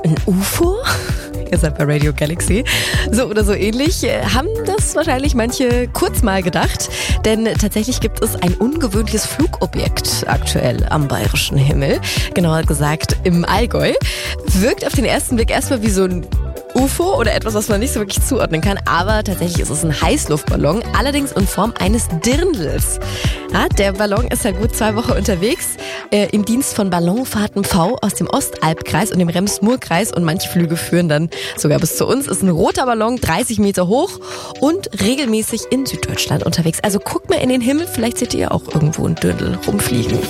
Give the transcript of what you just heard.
Ein UFO? Ihr seid bei Radio Galaxy. So oder so ähnlich haben das wahrscheinlich manche kurz mal gedacht. Denn tatsächlich gibt es ein ungewöhnliches Flugobjekt aktuell am bayerischen Himmel. Genauer gesagt im Allgäu. Wirkt auf den ersten Blick erstmal wie so ein UFO oder etwas, was man nicht so wirklich zuordnen kann. Aber tatsächlich ist es ein Heißluftballon, allerdings in Form eines Dirndls. Ja, der Ballon ist seit gut 2 Wochen unterwegs im Dienst von Ballonfahrten V aus dem Ostalbkreis und dem Rems-Murr-Kreis. Und manche Flüge führen dann sogar bis zu uns. Ist ein roter Ballon, 30 Meter hoch und regelmäßig in Süddeutschland unterwegs. Also guckt mal in den Himmel, vielleicht seht ihr auch irgendwo einen Dirndl rumfliegen.